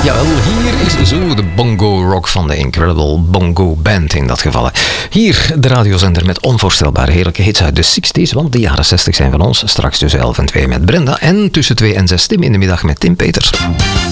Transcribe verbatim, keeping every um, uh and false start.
Jawel, hier is zo de bongo rock van de Incredible Bongo Band in dat geval. Hier de radiozender met onvoorstelbare heerlijke hits uit de zestig's, want de jaren zestig zijn van ons. Straks tussen elf en twee met Brenda en tussen twee en zes Tim in de middag met Tim Peters.